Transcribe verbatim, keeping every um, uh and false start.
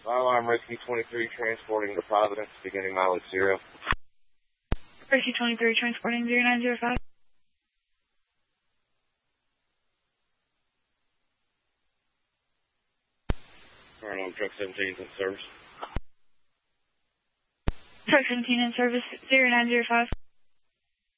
Mile I'm Risky twenty-three transporting to Providence, beginning mileage zero. Risky twenty-three transporting zero nine zero five. Alright, on truck seventeen in service. Truck seventeen in service zero nine zero five.